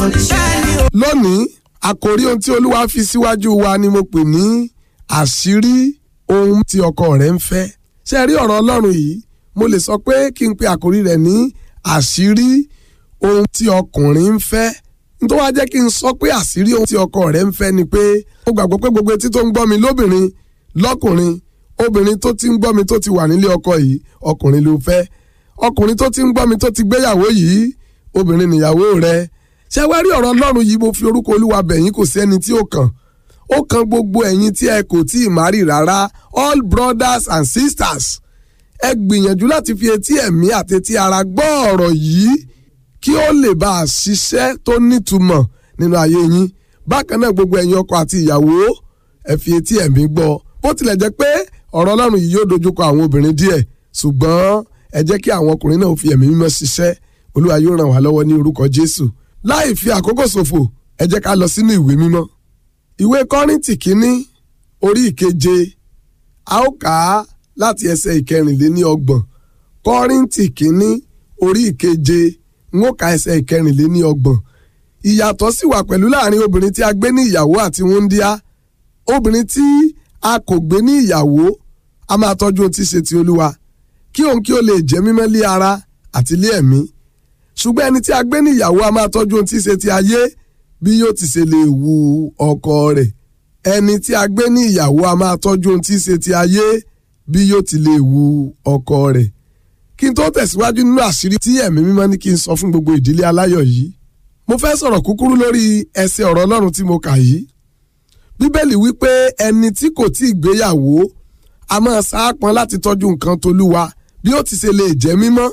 lónìí àkòrí ohun tí Olúwa fi síwájú wa ni mo pè ní àṣírí ohun tí ọkọ rẹ̀ ń fẹ́. Ṣé rí ọ̀rọ̀ Ọlọ́run yìí, mo lè sọ pé kí n pe àkòrí rẹ̀ ní àṣírí ohun tí ọkùnrin ń fẹ́. Nítorí wá jẹ́ kí n sọ pé àṣírí ohun tí ọkọ rẹ̀ ń fẹ́ ni pé mo gbàgbọ́ pé gbogbo etí tó ń gbọ́ mi lóbìnrin lọ́kùnrin, obìnrin tó ti ń gbọ́ mi tó ti wà nílé ọkọ yìí, ọkùnrin ló fẹ́. Ọkùnrin tó ti ń gbọ́ mi tó ti gbéyàwó yìí, obìnrin nìyàwó rẹ̀. Ṣé wá rí ọ̀rọ̀ Ọlọ́run yìí, mo fi orúkọ Olúwa bẹ̀ yín, kò sí ẹni tí ó kàn. Ó kan gbogbo ẹ̀yin tí ẹ kò tí ì márì rárá, all brothers and sisters. Ẹ gbìyànjú láti fi etí ẹ̀mí àti etí ara gbọ́ ọ̀rọ̀ yìí kí ó lè bá a ṣiṣẹ́ tó nítumọ̀ nínú ayé yín. Bákan náà gbogbo ẹ̀yin ọkọ àti ìyàwó, ẹ fi etí ẹ̀mí gbọ́. Bó tilẹ̀ jẹ́ pé ọ̀rọ̀ Ọlọ́run yìí yóò dojúkọ àwọn obìnrin díẹ̀, ṣùgbọ́n ẹ jẹ́ kí àwọn ọkùnrin náà fi ẹ̀mí mímọ́ ṣiṣẹ́. Olúwa yóò ràn wá lọ́wọ́ ní orúkọ Jésù. Láì fi àkókò ṣòfò, ẹ jẹ́ ká lọ sínú ìwé mímọ́. Ìwé Kọ́ríńtì kínní orí ìkeje, a ó kà á láti ẹsẹ̀ ìkẹrìnléníọgbọ̀n. Kọ́ríńtì kínní orí ìkeje, n ó ka ẹsẹ̀ ìkẹrìnléníọgbọ̀n. Ìyàtọ̀ sì wà pẹ̀lú láàrin obìnrin tí a gbé ní ìyàwó àti wúńdíá. Obìnrin tí a kò gbé ní ìyàwó a máa tọ́jú ohun tí ṣe ti Olúwa, kí òun kí ó lè jẹ́ mímọ́ lé ara àti lé ẹ̀mí. Ṣùgbọ́n ẹni tí a gbé ní ìyàwó a máa tọ́jú ohun tí ṣe ti ayé, bí yóò ti ṣe lè wu ọkọ rẹ̀. Ẹni tí a gbé ní ìyàwó a máa tọ́jú ohun tí ṣe ti ayé, bí yóò ti lè wu ọkọ rẹ̀. Kí n tó tẹ̀síwájú nínú àṣírí tí ẹ̀mí mímọ́ ní kí n sọ fún gbogbo ìdílé aláyọ̀ yìí, mo fẹ́ sọ̀rọ̀ kúkúrú lórí ẹsẹ̀ ọ̀rọ̀ Ọlọ́run tí mo kà yìí. Bíbélì wípé ẹni tí kò tí ì gbéyàwó a máa sáápọn láti tọ́jú nǹkan t'Olúwa bí ó ti ṣe lè jẹ́ mímọ́.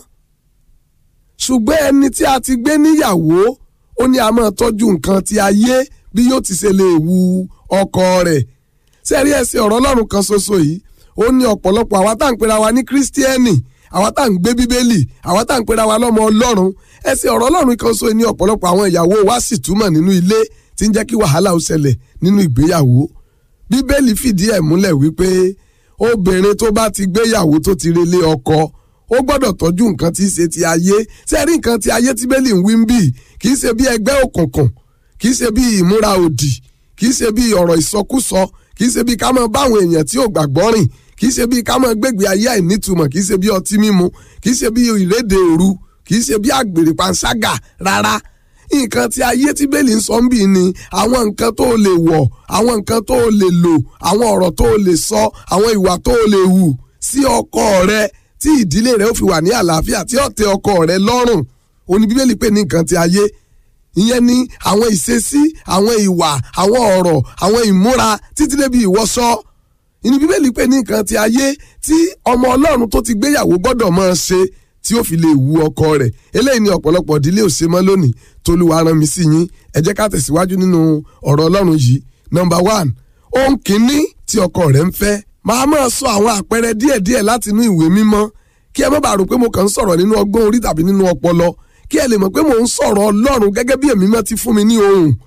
Ṣùgbọ́n ẹni tí a ti gbé níyàwó, ó ní a máa tọ́jú nǹkan ti ayé bí yóò ti ṣe lè wu ọkọ rẹ̀. Ṣé rí ẹsẹ̀ ọ̀rọ̀ Ọlọ́run kan ṣoṣo yìí, ó ní ọ̀pọ̀lọpọ̀ àwa tá à ń pera wa ní Kírísítíẹ́nì, àwa tá à ń gbé Bíbélì, àwa tá à ń pera wa lọ́mọ Ọlọ́run. Ẹsẹ̀ ọ̀rọ̀ Ọlọ́run kan ṣoṣo ní ọ̀pọ̀lọpọ̀ àwọn ìyàwó wa sì túmọ̀ nínú ilé tí ń jẹ́ kí wàhálà ó ṣẹlẹ̀ nínú ìgbéyàwó. Bíbélì fìdí ẹ̀ múlẹ̀ wípé obìnrin tó bá ti gbéyàwó tó ti relé ọkọ, ó gbọ́dọ̀ tọ́jú nǹkan tí í ṣe ti ayé. Ṣé rí nǹkan ti ayé tí Bíbélì ń wí ń bì, kì í ṣe bí ẹgbẹ́ òkùnkùn, kì í ṣe bí ìmúra òdì, kì í ṣe bí ọ̀rọ̀ ìsọkúsọ, kì í ṣe bí ká máa báwọn èèyàn tí ò gbàgbọ́ rìn, kì í ṣe bí ká máa gbégbé ayé àìnítumọ̀, kì í ṣe bí ọtí mímu, kì í ṣe bí ìréde òru, kì í ṣe bí àgbèrè panṣágà rárá. Nǹkan tí ayé tí Bíbélì ń sọ ń bì ni àwọn nǹkan tó lè wọ̀, àwọn nǹkan tó lè lò, àwọn ọ̀rọ̀ tó lè sọ, àwọn ìwà tó lè hù sí ọkọ rẹ tí ìdílé rẹ ó fi wà ní àlàáfíà, tí ó tẹ́ ọkọ rẹ lọ́rùn. Ó ní Bíbélì pè ní nǹkan ti ayé. Ìyẹn ni àwọn ìṣesí, àwọn ìwà, àwọn ọ̀rọ̀, àwọn ìmúra títí débi ìwọṣọ. Ìní Bíbélì pè ní nǹkan ti ayé tí ọmọ Ọlọ́run tó ti gbéyàwó gbọ́dọ̀ máa ṣe tí ó fi lè wu ọkọ rẹ̀. Eléyìí ni ọ̀pọ̀lọpọ̀ ìdílé ò ṣe mọ́ lónìí. Tolúwa rán mi sí yín. Ẹ jẹ́ ká tẹ̀síwájú nínú ọ̀rọ̀ Ọlọ́run yìí. Number 1, ohun kìíní tí ọkọ rẹ̀ ń fẹ́. Màá máa sọ àwọn àpẹẹrẹ díẹ̀díẹ̀ láti inú ìwé mímọ́ kí ẹ má bàa rò pé mo kàn ń sọ̀rọ̀ nínú ọgbọ́n orí tàbí nínú ọpọlọ, kí ẹ lè mọ̀ pé mò ń sọ̀rọ̀ Ọlọ́run gẹ́gẹ́ bí ẹ̀mí mímọ́ ti fún mi ní ohùn